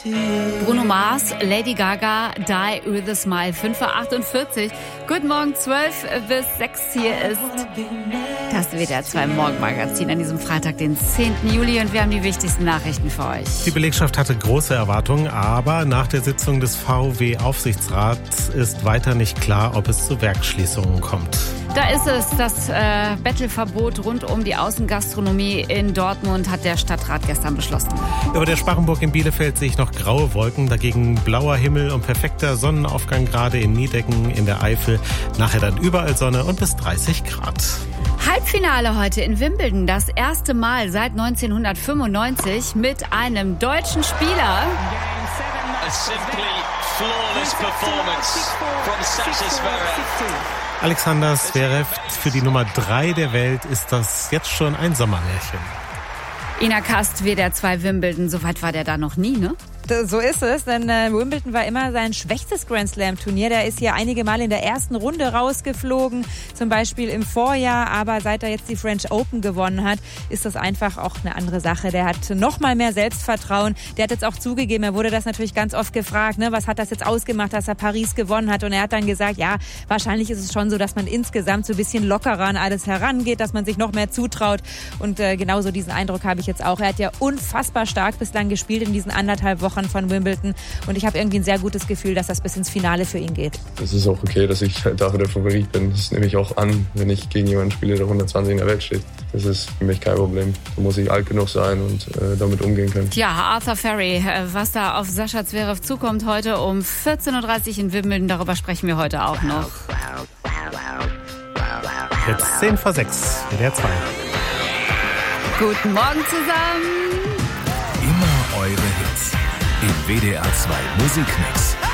Bruno Mars, Lady Gaga, Die with a Smile, 5:48 Uhr. Guten Morgen, 12 bis 6 hier ist das WDR 2 Morgenmagazin an diesem Freitag, den 10. Juli, und wir haben die wichtigsten Nachrichten für euch. Die Belegschaft hatte große Erwartungen, aber nach der Sitzung des VW-Aufsichtsrats ist weiter nicht klar, ob es zu Werksschließungen kommt. Da ist es, das Bettelverbot rund um die Außengastronomie in Dortmund hat der Stadtrat gestern beschlossen. Über der Sparrenburg in Bielefeld sehe ich noch graue Wolken, dagegen blauer Himmel und perfekter Sonnenaufgang gerade in Niedecken in der Eifel. Nachher dann überall Sonne und bis 30 Grad. Halbfinale heute in Wimbledon, das erste Mal seit 1995 mit einem deutschen Spieler. A simply flawless performance from Sasha Zverev. Alexander Zverev, für die Nummer 3 der Welt ist das jetzt schon ein Sommermärchen. Ina Kast, WDR 2 Wimbledon, so weit war der da noch nie, ne? So ist es, denn Wimbledon war immer sein schwächstes Grand-Slam-Turnier. Der ist hier einige Mal in der ersten Runde rausgeflogen, zum Beispiel im Vorjahr. Aber seit er jetzt die French Open gewonnen hat, ist das einfach auch eine andere Sache. Der hat noch mal mehr Selbstvertrauen. Der hat jetzt auch zugegeben, er wurde das natürlich ganz oft gefragt, ne, was hat das jetzt ausgemacht, dass er Paris gewonnen hat? Und er hat dann gesagt, ja, wahrscheinlich ist es schon so, dass man insgesamt so ein bisschen lockerer an alles herangeht, dass man sich noch mehr zutraut. Und genauso diesen Eindruck habe ich jetzt auch. Er hat ja unfassbar stark bislang gespielt in diesen 1,5 Wochen von Wimbledon, und ich habe irgendwie ein sehr gutes Gefühl, dass das bis ins Finale für ihn geht. Es ist auch okay, dass ich halt dafür der Favorit bin. Das nehme ich auch an, wenn ich gegen jemanden spiele, der 120 in der Welt steht. Das ist für mich kein Problem. Da muss ich alt genug sein und damit umgehen können. Ja, Arthur Ferry, was da auf Sascha Zverev zukommt heute um 14:30 Uhr in Wimbledon, darüber sprechen wir heute auch noch. Jetzt 10 vor 6, WDR 2. Guten Morgen zusammen. Immer eure Hits im WDR 2 Musikmix.